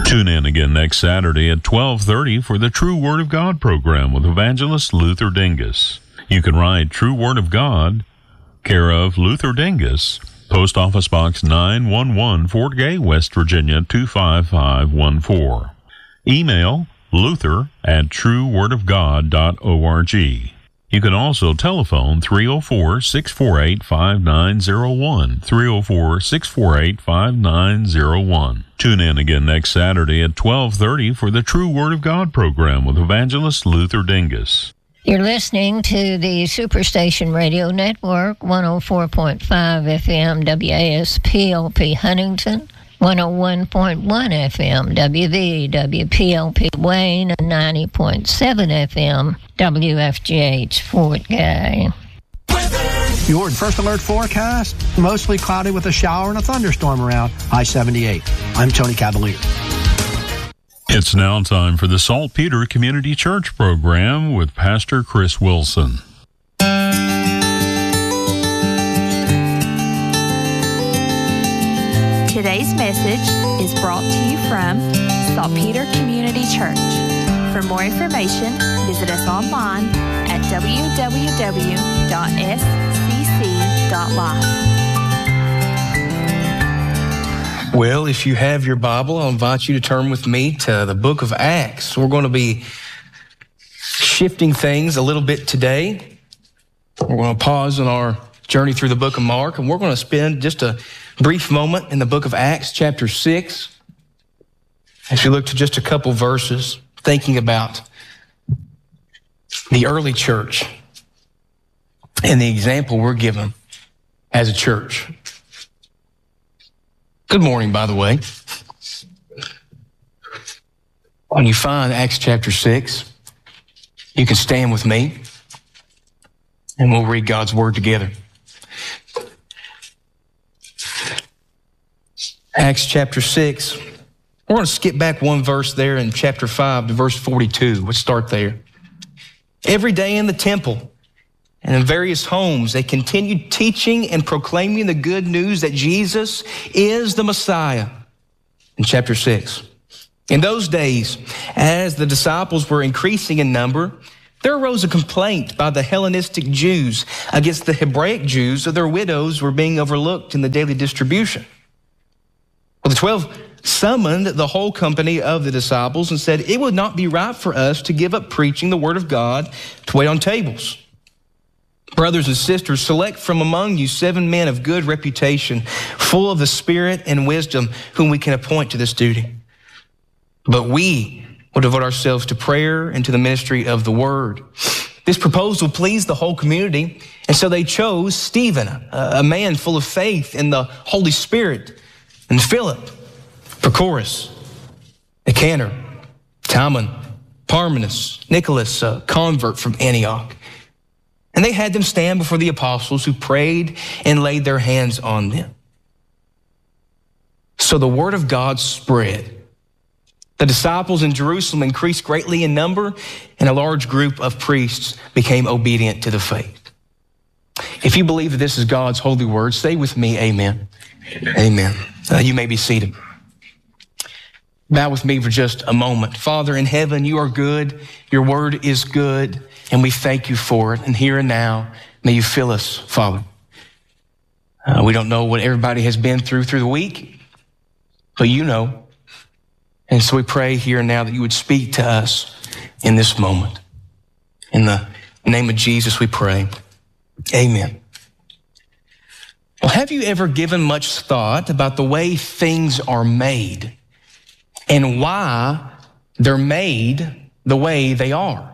Tune in again next Saturday at 12:30 for the True Word of God program with evangelist Luther Dingus. You can write True Word of God, care of Luther Dingus, Post Office Box 911, Fort Gay, West Virginia 25514. Email luther@truewordofgod.org. You can also telephone 304-648-5901, 304-648-5901. Tune in again next Saturday at 12:30 for the True Word of God program with evangelist Luther Dingus. You're listening to the Superstation Radio Network, 104.5 FM WASPLP Huntington, 101.1 FM WVWPLP Wayne, and 90.7 FM WFGH Fort Gay. Your first alert forecast, mostly cloudy with a shower and a thunderstorm around I-78. I'm Tony Cavalier. It's now time for the Saltpeter Community Church program with Pastor Chris Wilson. Today's message is brought to you from Saltpeter Community Church. For more information, visit us online at www.scc.life. Well, if you have your Bible, I'll invite you to turn with me to the book of Acts. We're going to be shifting things a little bit today. We're going to pause on our journey through the book of Mark, and we're going to spend just a brief moment in the book of Acts, chapter 6, as we look to just a couple verses, thinking about the early church and the example we're given as a church. Good morning, by the way. When you find Acts chapter 6, you can stand with me and we'll read God's word together. Acts chapter 6. We're going to skip back one verse there in chapter 5 to verse 42. Let's start there. Every day in the temple and in various homes, they continued teaching and proclaiming the good news that Jesus is the Messiah. In chapter 6. In those days, as the disciples were increasing in number, there arose a complaint by the Hellenistic Jews against the Hebraic Jews that their widows were being overlooked in the daily distribution. Well, the 12 summoned the whole company of the disciples and said, it would not be right for us to give up preaching the word of God to wait on tables. Brothers and sisters, select from among you 7 men of good reputation, full of the Spirit and wisdom, whom we can appoint to this duty. But we will devote ourselves to prayer and to the ministry of the word. This proposal pleased the whole community, and so they chose Stephen, a man full of faith in the Holy Spirit, and Philip, Prochorus, Nicanor, Timon, Parmenas, Nicholas, a convert from Antioch. And they had them stand before the apostles, who prayed and laid their hands on them. So the word of God spread. The disciples in Jerusalem increased greatly in number, and a large group of priests became obedient to the faith. If you believe that this is God's holy word, say with me, amen. Amen. You may be seated. Bow with me for just a moment. Father in heaven, you are good. Your word is good, and we thank you for it. And here and now, may you fill us, Father. We don't know what everybody has been through the week, but you know. And so we pray here and now that you would speak to us in this moment. In the name of Jesus, we pray. Amen. Well, have you ever given much thought about the way things are made and why they're made the way they are?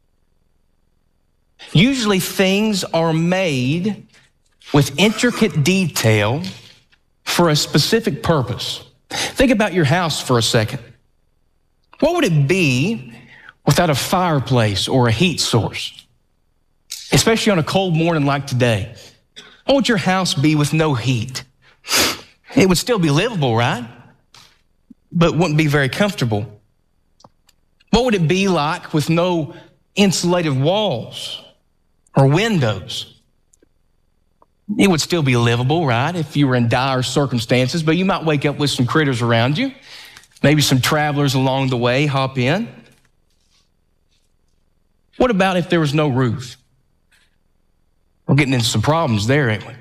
Usually things are made with intricate detail for a specific purpose. Think about your house for a second. What would it be without a fireplace or a heat source? Especially on a cold morning like today. What would your house be with no heat? It would still be livable, right? But wouldn't be very comfortable. What would it be like with no insulated walls or windows? It would still be livable, right, if you were in dire circumstances, but you might wake up with some critters around you. Maybe some travelers along the way hop in. What about if there was no roof? We're getting into some problems there, ain't we?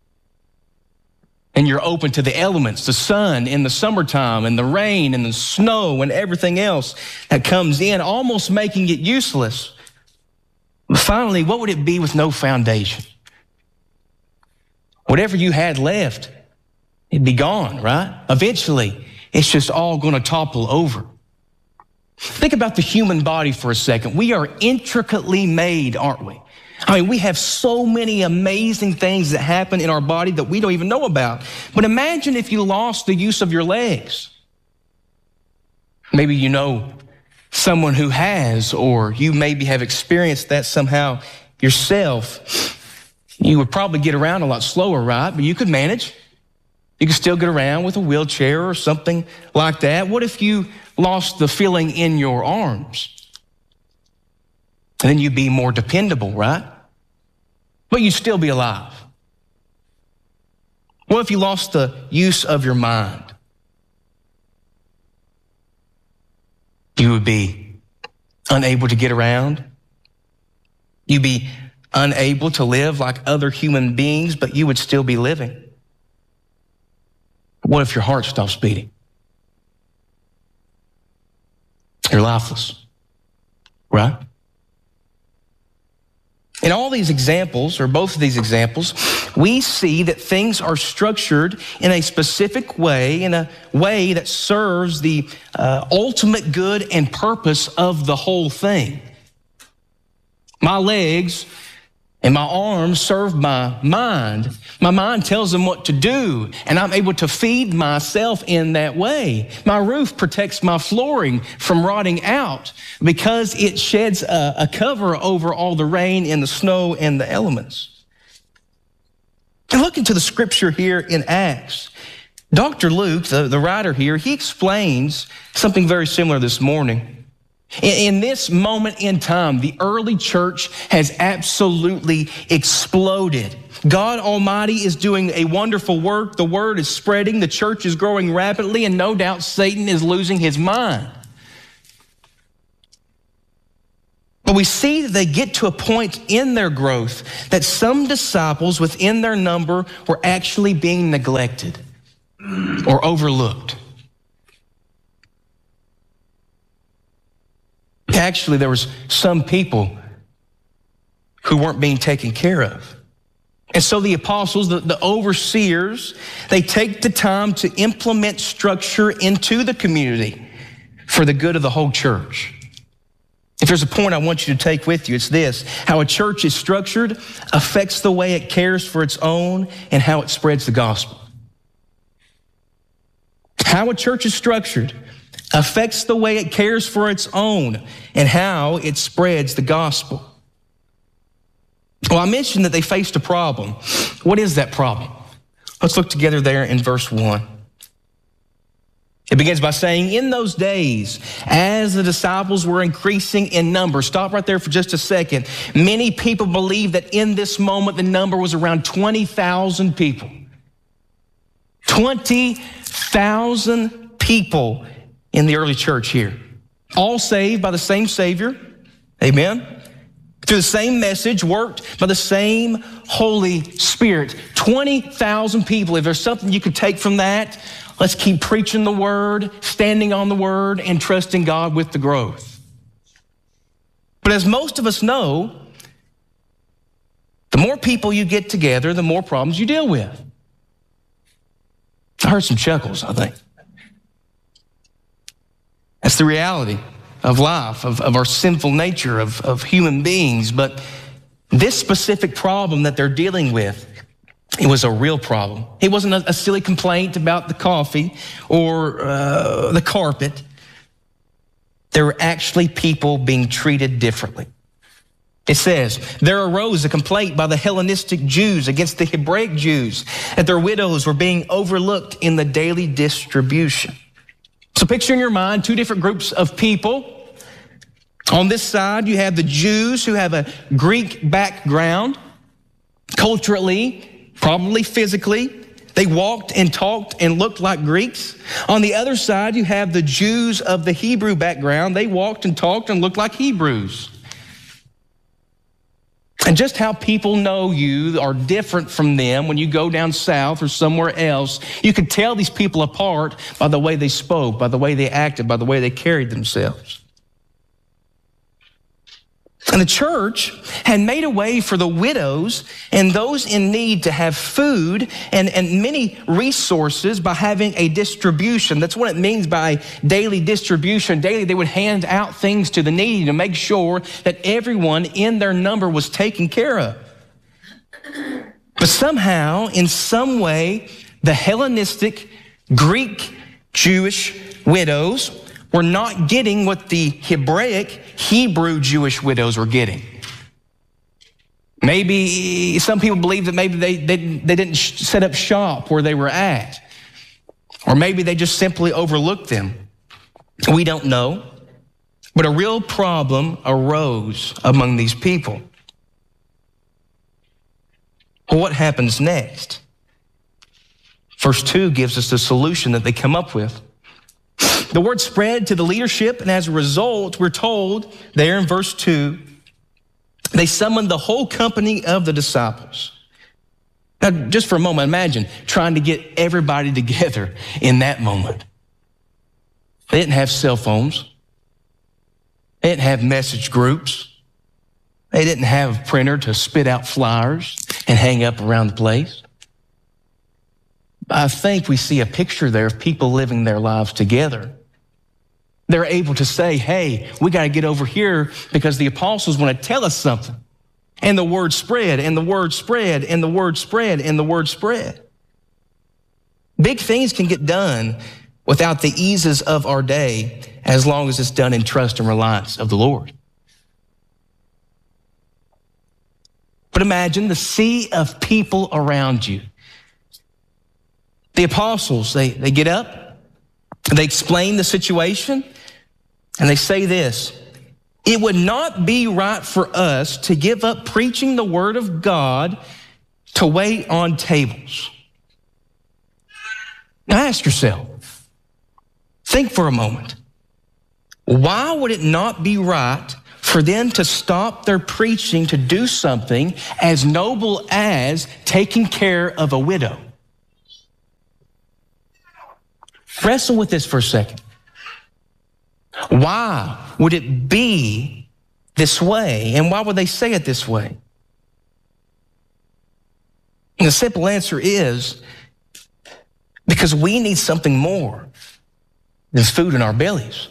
And you're open to the elements, the sun in the summertime and the rain and the snow and everything else that comes in, almost making it useless. But finally, what would it be with no foundation? Whatever you had left, it'd be gone, right? Eventually, it's just all going to topple over. Think about the human body for a second. We are intricately made, aren't we? I mean, we have so many amazing things that happen in our body that we don't even know about. But imagine if you lost the use of your legs. Maybe you know someone who has, or you maybe have experienced that somehow yourself. You would probably get around a lot slower, right? But you could manage. You could still get around with a wheelchair or something like that. What if you lost the feeling in your arms? Then you'd be more dependable, right? But you'd still be alive. What if you lost the use of your mind? You would be unable to get around. You'd be unable to live like other human beings, but you would still be living. What if your heart stops beating? You're lifeless, right? In all these examples, or both of these examples, we see that things are structured in a specific way, in a way that serves the ultimate good and purpose of the whole thing. My legs and my arms serve my mind. My mind tells them what to do, and I'm able to feed myself in that way. My roof protects my flooring from rotting out because it sheds a cover over all the rain and the snow and the elements. And look into the scripture here in Acts. Dr. Luke, the writer here, he explains something very similar this morning. In this moment in time, the early church has absolutely exploded. God Almighty is doing a wonderful work. The word is spreading. The church is growing rapidly, and no doubt Satan is losing his mind. But we see that they get to a point in their growth that some disciples within their number were actually being neglected or overlooked. Actually, there was some people who weren't being taken care of. And so the apostles, the overseers, they take the time to implement structure into the community for the good of the whole church. If there's a point I want you to take with you, it's this: how a church is structured affects the way it cares for its own and how it spreads the gospel. How a church is structured affects the way it cares for its own and how it spreads the gospel. Well, I mentioned that they faced a problem. What is that problem? Let's look together there in verse 1. It begins by saying, in those days, as the disciples were increasing in number, stop right there for just a second. Many people believe that in this moment, the number was around 20,000 people. 20,000 people in the early church here, all saved by the same Savior, amen, through the same message, worked by the same Holy Spirit. 20,000 people. If there's something you could take from that, let's keep preaching the word, standing on the word, and trusting God with the growth. But as most of us know, the more people you get together, the more problems you deal with. I heard some chuckles, I think. That's the reality of life, of our sinful nature, of human beings. But this specific problem that they're dealing with, it was a real problem. It wasn't a silly complaint about the coffee or the carpet. There were actually people being treated differently. It says, there arose a complaint by the Hellenistic Jews against the Hebraic Jews that their widows were being overlooked in the daily distribution. So picture in your mind two different groups of people. On this side, you have the Jews who have a Greek background, culturally, probably physically. They walked and talked and looked like Greeks. On the other side, you have the Jews of the Hebrew background. They walked and talked and looked like Hebrews. And just how people know you are different from them when you go down south or somewhere else. You could tell these people apart by the way they spoke, by the way they acted, by the way they carried themselves. And the church had made a way for the widows and those in need to have food and many resources by having a distribution. That's what it means by daily distribution. Daily, they would hand out things to the needy to make sure that everyone in their number was taken care of. But somehow, in some way, the Hellenistic, Greek, Jewish widows were not getting what the Hebraic, Hebrew Jewish widows were getting. Maybe some people believe that maybe they didn't set up shop where they were at. Or maybe they just simply overlooked them. We don't know. But a real problem arose among these people. Well, what happens next? Verse 2 gives us the solution that they come up with. The word spread to the leadership, and as a result, we're told there in verse 2, they summoned the whole company of the disciples. Now, just for a moment, imagine trying to get everybody together in that moment. They didn't have cell phones. They didn't have message groups. They didn't have a printer to spit out flyers and hang up around the place. I think we see a picture there of people living their lives together. They're able to say, hey, we got to get over here because the apostles want to tell us something. And the word spread, and the word spread, and the word spread, and the word spread. Big things can get done without the eases of our day as long as it's done in trust and reliance of the Lord. But imagine the sea of people around you. The apostles, they get up, they explain the situation, and they say this: it would not be right for us to give up preaching the word of God to wait on tables. Now ask yourself, think for a moment. Why would it not be right for them to stop their preaching to do something as noble as taking care of a widow? Wrestle with this for a second. Why would it be this way? And why would they say it this way? And the simple answer is because we need something more than food in our bellies.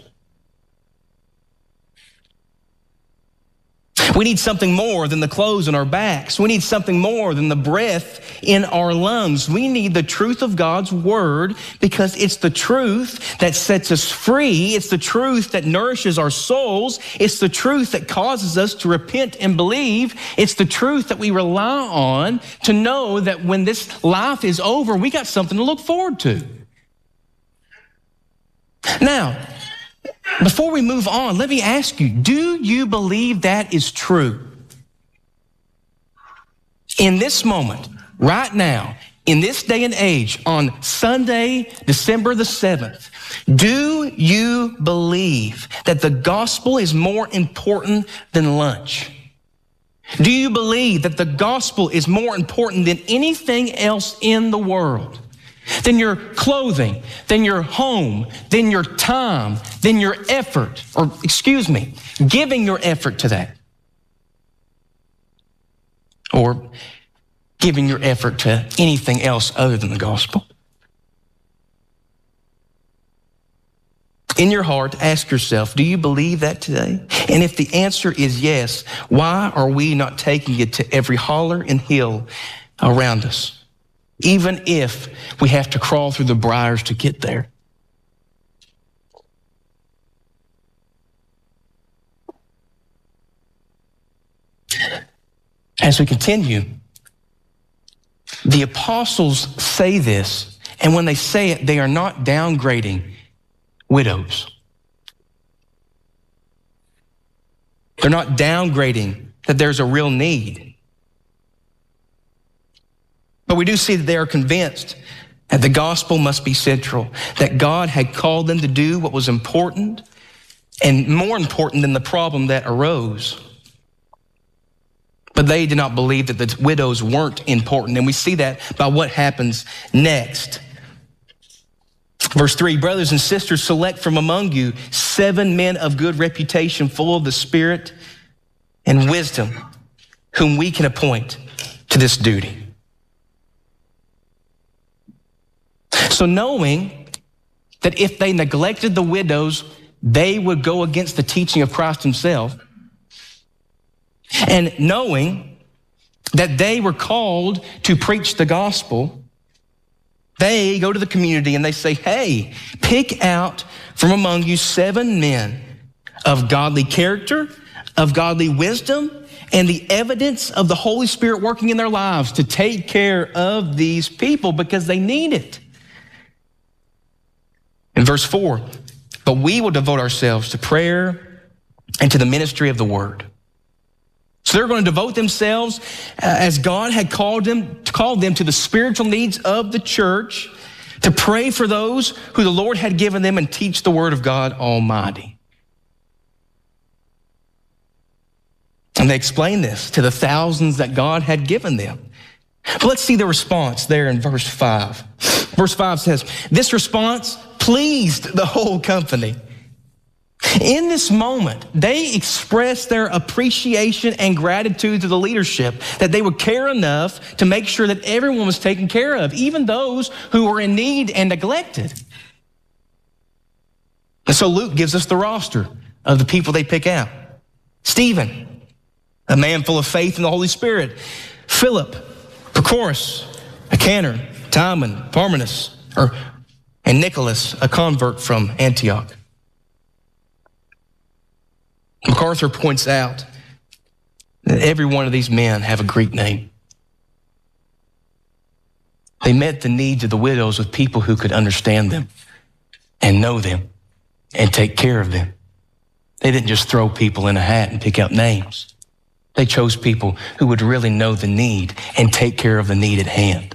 We need something more than the clothes on our backs. We need something more than the breath in our lungs. We need the truth of God's word because it's the truth that sets us free. It's the truth that nourishes our souls. It's the truth that causes us to repent and believe. It's the truth that we rely on to know that when this life is over, we got something to look forward to. Now, before we move on, let me ask you, do you believe that is true? In this moment, right now, in this day and age, on Sunday, December the 7th, do you believe that the gospel is more important than lunch? Do you believe that the gospel is more important than anything else in the world? Than your clothing, than your home, than your time, than your effort, giving your effort to that. Or giving your effort to anything else other than the gospel. In your heart, ask yourself, do you believe that today? And if the answer is yes, why are we not taking it to every holler and hill around us? Even if we have to crawl through the briars to get there. As we continue, the apostles say this, and when they say it, they are not downgrading widows. They're not downgrading that there's a real need. But we do see that they are convinced that the gospel must be central, that God had called them to do what was important and more important than the problem that arose. But they did not believe that the widows weren't important. And we see that by what happens next. Verse 3, brothers and sisters, select from among you 7 men of good reputation, full of the Spirit and wisdom, whom we can appoint to this duty. So knowing that if they neglected the widows, they would go against the teaching of Christ himself, and knowing that they were called to preach the gospel, they go to the community and they say, hey, pick out from among you 7 men of godly character, of godly wisdom, and the evidence of the Holy Spirit working in their lives to take care of these people because they need it. In verse 4, but we will devote ourselves to prayer and to the ministry of the word. So they're going to devote themselves as God had called them to the spiritual needs of the church, to pray for those who the Lord had given them and teach the word of God Almighty. And they explain this to the thousands that God had given them. But let's see the response there in verse 5. Verse 5 says, this response pleased the whole company. In this moment, they expressed their appreciation and gratitude to the leadership, that they would care enough to make sure that everyone was taken care of, even those who were in need and neglected. And so Luke gives us the roster of the people they pick out. Stephen, a man full of faith in the Holy Spirit. Philip, Prochorus, Nicanor, Timon, Parmenas, and Nicholas, a convert from Antioch. MacArthur points out that every one of these men have a Greek name. They met the needs of the widows with people who could understand them and know them and take care of them. They didn't just throw people in a hat and pick out names. They chose people who would really know the need and take care of the need at hand.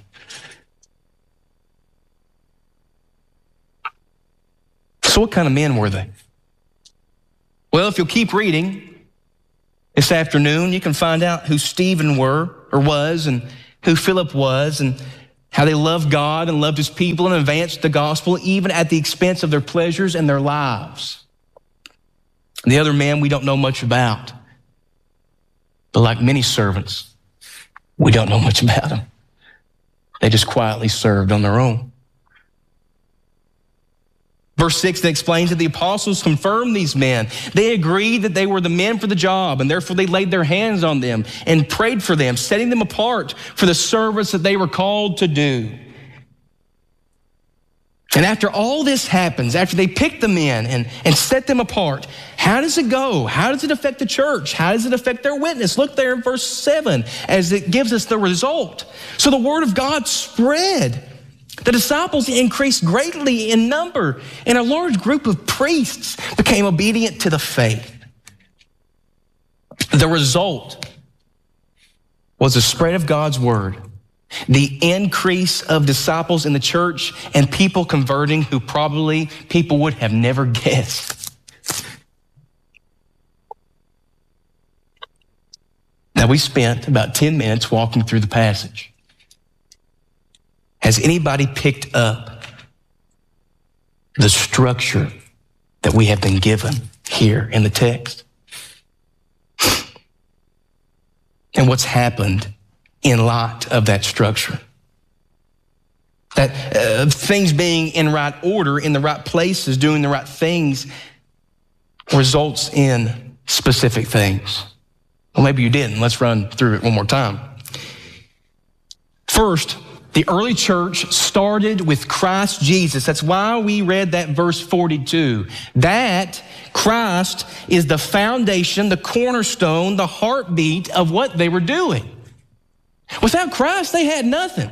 So what kind of men were they? Well, if you'll keep reading this afternoon, you can find out who Stephen was, and who Philip was, and how they loved God and loved his people and advanced the gospel, even at the expense of their pleasures and their lives. The other men we don't know much about. But like many servants, we don't know much about them. They just quietly served on their own. Verse 6 then explains that the apostles confirmed these men. They agreed that they were the men for the job, and therefore they laid their hands on them and prayed for them, setting them apart for the service that they were called to do. And after all this happens, after they pick the men and set them apart, how does it go? How does it affect the church? How does it affect their witness? Look there in verse 7 as it gives us the result. So the word of God spread. The disciples increased greatly in number, and a large group of priests became obedient to the faith. The result was the spread of God's word, the increase of disciples in the church, and people converting who probably people would have never guessed. Now, we spent about 10 minutes walking through the passage. Has anybody picked up the structure that we have been given here in the text? And what's happened in light of that structure? That things being in right order, in the right places, doing the right things, results in specific things. Well, maybe you didn't. Let's run through it one more time. First, the early church started with Christ Jesus. That's why we read that verse 42. That Christ is the foundation, the cornerstone, the heartbeat of what they were doing. Without Christ, they had nothing.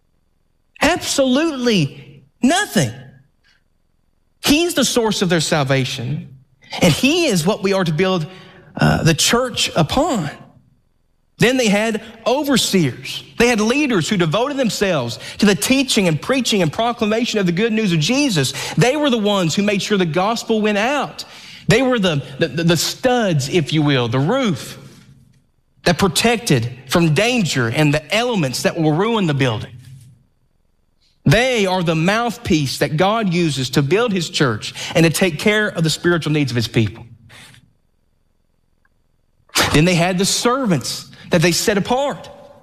Absolutely nothing. He's the source of their salvation, and he is what we are to build the church upon. Then they had overseers. They had leaders who devoted themselves to the teaching and preaching and proclamation of the good news of Jesus. They were the ones who made sure the gospel went out. They were the studs, if you will, the roof that protected from danger and the elements that will ruin the building. They are the mouthpiece that God uses to build his church and to take care of the spiritual needs of his people. Then they had the servants that they set apart.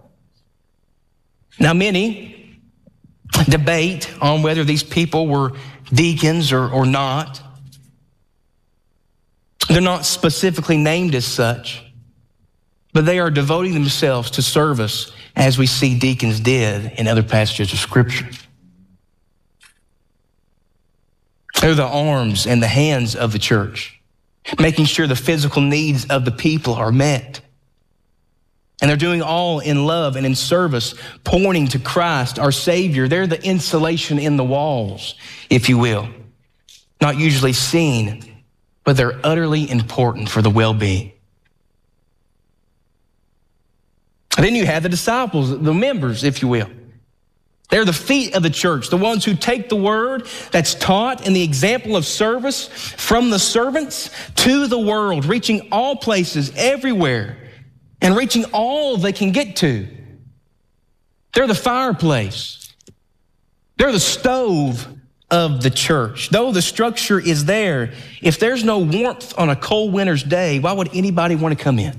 Now, many debate on whether these people were deacons or not. They're not specifically named as such, but they are devoting themselves to service as we see deacons did in other passages of Scripture. They're the arms and the hands of the church, making sure the physical needs of the people are met. And they're doing all in love and in service, pointing to Christ, our Savior. They're the insulation in the walls, if you will. Not usually seen, but they're utterly important for the well-being. And then you have the disciples, the members, if you will. They're the feet of the church, the ones who take the word that's taught and the example of service from the servants to the world, reaching all places, everywhere, and reaching all they can get to. They're the fireplace. They're the stove of the church. Though the structure is there, if there's no warmth on a cold winter's day, why would anybody want to come in?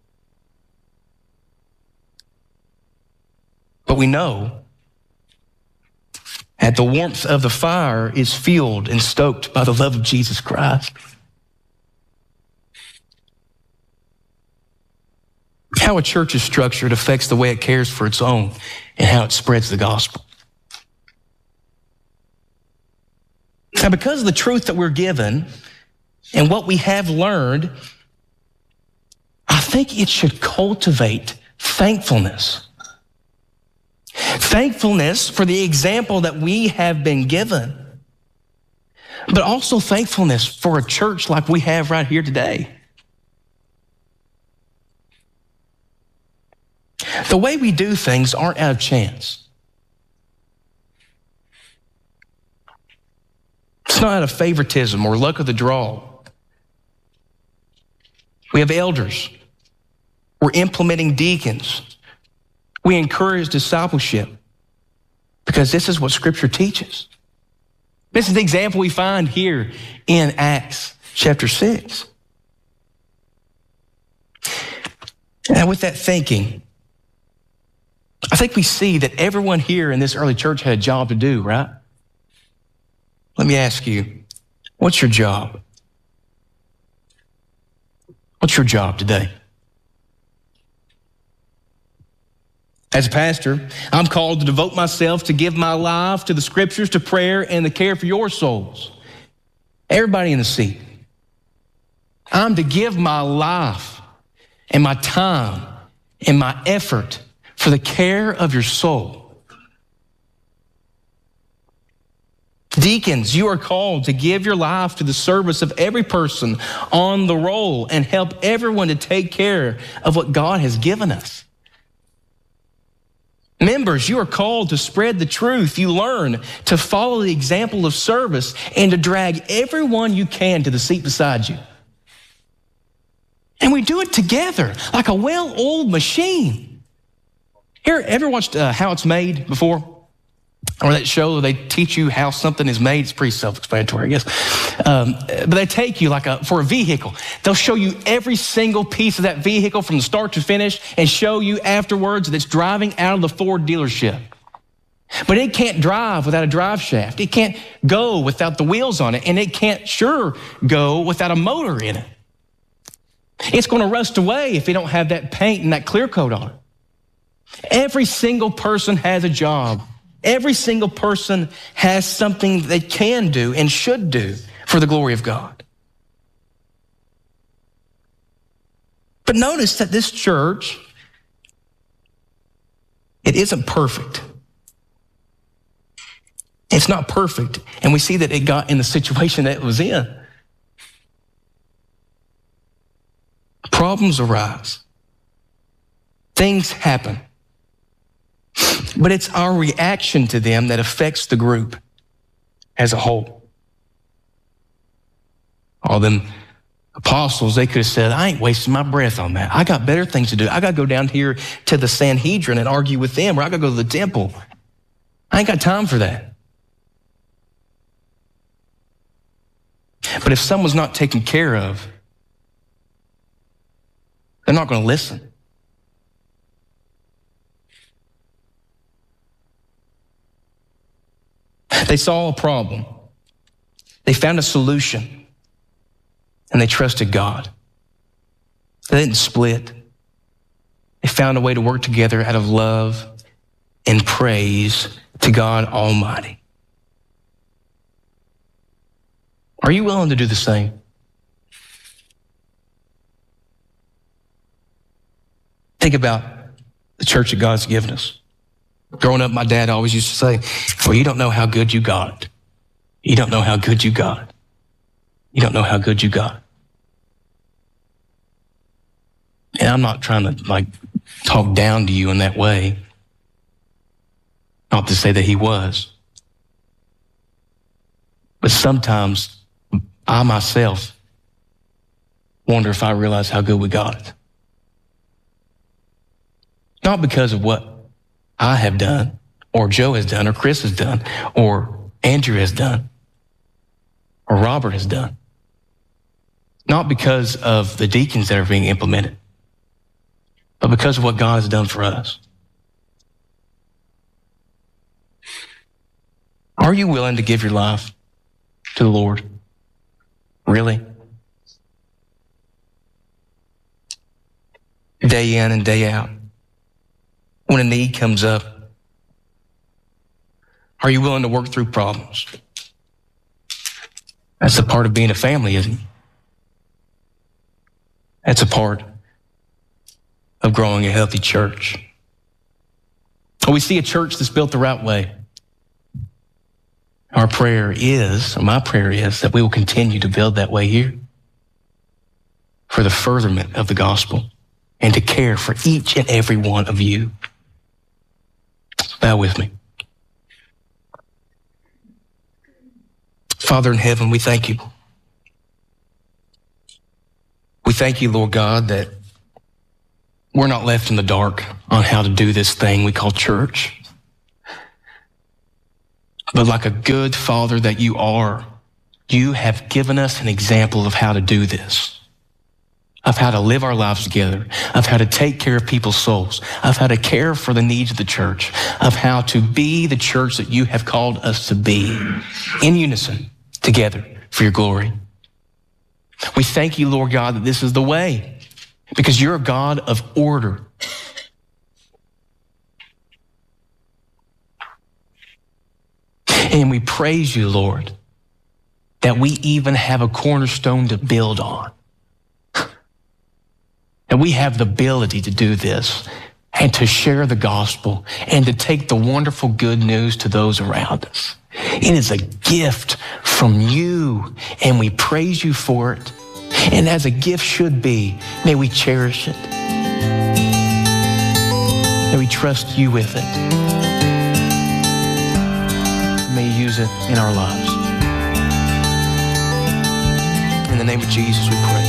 But we know that the warmth of the fire is fueled and stoked by the love of Jesus Christ. How a church is structured affects the way it cares for its own and how it spreads the gospel. Now, because of the truth that we're given and what we have learned, I think it should cultivate thankfulness. Thankfulness for the example that we have been given, but also thankfulness for a church like we have right here today. The way we do things aren't out of chance. It's not out of favoritism or luck of the draw. We have elders. We're implementing deacons. We encourage discipleship because this is what Scripture teaches. This is the example we find here in Acts chapter 6. And with that thinking, I think we see that everyone here in this early church had a job to do, right? Let me ask you, what's your job? What's your job today? As a pastor, I'm called to devote myself to give my life to the Scriptures, to prayer, and the care for your souls. Everybody in the seat. I'm to give my life and my time and my effort for the care of your soul. Deacons, you are called to give your life to the service of every person on the roll and help everyone to take care of what God has given us. Members, you are called to spread the truth you learn, to follow the example of service, and to drag everyone you can to the seat beside you. And we do it together like a well-oiled machine. Here, ever watched How It's Made before? Or that show where they teach you how something is made? It's pretty self-explanatory, I guess. But they take you for a vehicle. They'll show you every single piece of that vehicle from the start to finish and show you afterwards that it's driving out of the Ford dealership. But it can't drive without a drive shaft. It can't go without the wheels on it. And it can't sure go without a motor in it. It's going to rust away if you don't have that paint and that clear coat on it. Every single person has a job. Every single person has something they can do and should do for the glory of God. But notice that this church, it isn't perfect. It's not perfect. And we see that it got in the situation that it was in. Problems arise. Things happen. But it's our reaction to them that affects the group as a whole. All them apostles, they could have said, I ain't wasting my breath on that. I got better things to do. I got to go down here to the Sanhedrin and argue with them, or I got to go to the temple. I ain't got time for that. But if someone's not taken care of, they're not going to listen. They saw a problem. They found a solution. And they trusted God. They didn't split. They found a way to work together out of love and praise to God Almighty. Are you willing to do the same? Think about the church that God's given us. Growing up, my dad always used to say, well, you don't know how good you got it. You don't know how good you got it. You don't know how good you got it. And I'm not trying to talk down to you in that way. Not to say that he was. But sometimes I myself wonder if I realize how good we got it. Not because of what I have done, or Joe has done, or Chris has done, or Andrew has done, or Robert has done. Not because of the deacons that are being implemented, but because of what God has done for us. Are you willing to give your life to the Lord? Really? Day in and day out. When a need comes up, are you willing to work through problems? That's a part of being a family, isn't it? That's a part of growing a healthy church. We see a church that's built the right way. Our prayer is, or my prayer is, that we will continue to build that way here for the furtherment of the gospel and to care for each and every one of you. Bow with me. Father in heaven, we thank you. We thank you, Lord God, that we're not left in the dark on how to do this thing we call church. But like a good father that you are, you have given us an example of how to do this, of how to live our lives together, of how to take care of people's souls, of how to care for the needs of the church, of how to be the church that you have called us to be in unison together for your glory. We thank you, Lord God, that this is the way, because you're a God of order. And we praise you, Lord, that we even have a cornerstone to build on. And we have the ability to do this and to share the gospel and to take the wonderful good news to those around us. It is a gift from you, and we praise you for it. And as a gift should be, may we cherish it. May we trust you with it. May you use it in our lives. In the name of Jesus, we pray.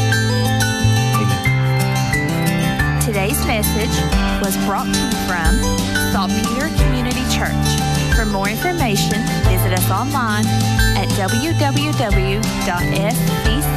Today's message was brought to you from Saltpeter Community Church. For more information, visit us online at www.splph.org.